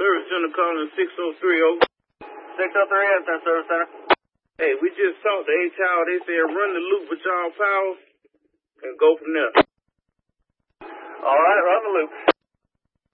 Service Center calling 603 over. 603 F10 Service Center. Hey, we just talked to HR. They said run the loop with y'all power and go from there. All right, run the loop.